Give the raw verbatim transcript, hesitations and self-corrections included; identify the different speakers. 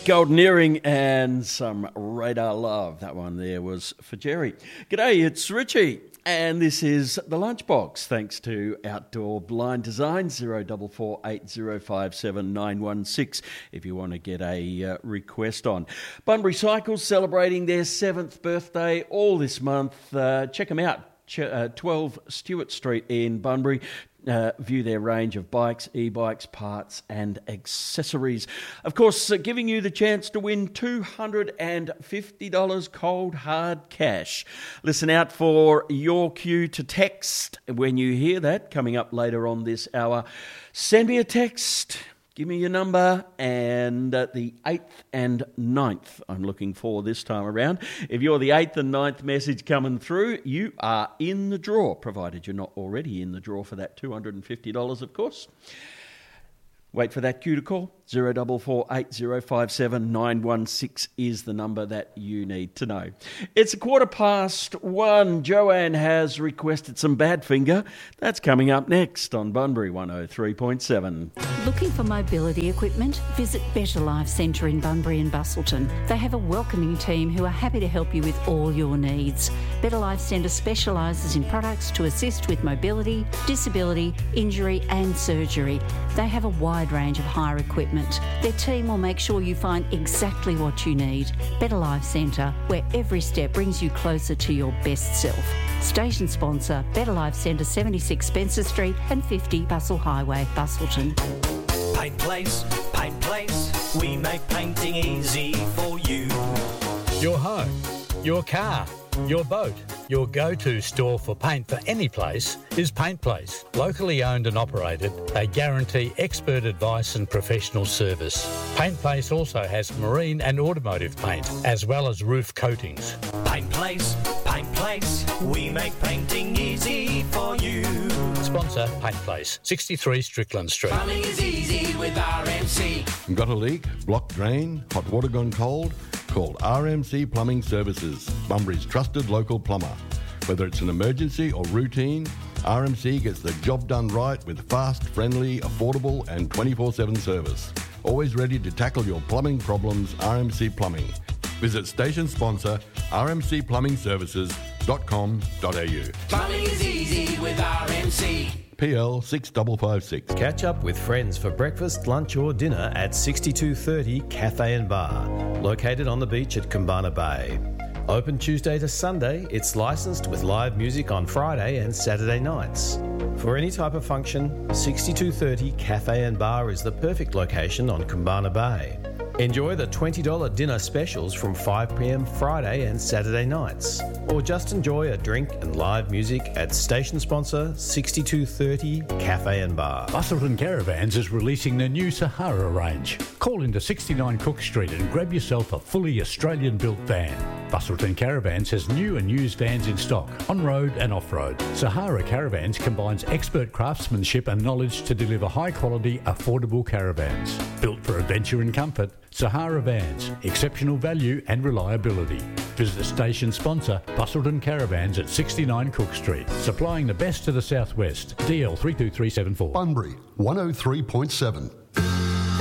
Speaker 1: Golden Earring and some Radar Love. That one there was for Jerry. G'day, it's Richie. And this is The Lunchbox, thanks to Outdoor Blind Design, zero four four eight zero five seven nine one six if you want to get a uh, request on. Bunbury Cycles celebrating their seventh birthday all this month. Uh, check them out, Ch- uh, twelve Stewart Street in Bunbury. Uh, view their range of bikes, e-bikes, parts and accessories. Of course, uh, giving you the chance to win two hundred fifty dollars cold hard cash. Listen out for your cue to text when you hear that coming up later on this hour. Send me a text. Give me your number, and uh, the eighth and ninth I'm looking for this time around. If you're the eighth and ninth message coming through, you are in the draw, provided you're not already in the draw for that two hundred fifty dollars, of course. Wait for that cue to call. zero four four eight zero five seven nine one six is the number that you need to know. It's a quarter past one. Joanne has requested some Badfinger. That's coming up next on Bunbury one oh three point seven.
Speaker 2: Looking for mobility equipment? Visit Better Life Centre in Bunbury and Bustleton. They have a welcoming team who are happy to help you with all your needs. Better Life Centre specialises in products to assist with mobility, disability, injury and surgery. They have a wide range of hire equipment. Their team will make sure you find exactly what you need. Better Life Centre, where every step brings you closer to your best self. Station sponsor, Better Life Centre, seventy-six Spencer Street and fifty Bustle Highway, Bustleton.
Speaker 3: Paint Place, Paint Place, we make painting easy for you.
Speaker 4: Your home, your car, your boat, your go-to store for paint for any place is Paint Place. Locally owned and operated, they guarantee expert advice and professional service. Paint Place also has marine and automotive paint, as well as roof coatings.
Speaker 3: Paint Place, Paint Place, we make painting easy for you.
Speaker 4: Sponsor Paint Place, sixty-three Strickland Street.
Speaker 3: Plumbing is easy with R M C.
Speaker 5: Got a leak, blocked drain, hot water gone cold? Call R M C Plumbing Services, Bunbury's trusted local plumber. Whether it's an emergency or routine, R M C gets the job done right with fast, friendly, affordable and twenty-four seven service. Always ready to tackle your plumbing problems, R M C Plumbing. Visit station sponsor r m c plumbing services dot com dot a u.
Speaker 3: Plumbing is easy with R M C.
Speaker 5: P L six five five six.
Speaker 6: Catch up with friends for breakfast, lunch or dinner at sixty-two thirty Cafe and Bar, located on the beach at Kumbana Bay. Open Tuesday to Sunday, it's licensed with live music on Friday and Saturday nights. For any type of function, sixty-two thirty Cafe and Bar is the perfect location on Kumbana Bay. Enjoy the twenty dollars dinner specials from five p m Friday and Saturday nights. Or just enjoy a drink and live music at station sponsor sixty-two thirty Cafe and Bar.
Speaker 7: Bustleton Caravans is releasing the new Sahara range. Call into sixty-nine Cook Street and grab yourself a fully Australian-built van. Bustleton Caravans has new and used vans in stock, on-road and off-road. Sahara Caravans combines expert craftsmanship and knowledge to deliver high-quality, affordable caravans. Built for adventure and comfort, Sahara Vans, exceptional value and reliability. Visit the station sponsor, Bustleton Caravans at sixty-nine Cook Street, supplying the best to the southwest. D L three two three seven four.
Speaker 8: Bunbury one oh three point seven.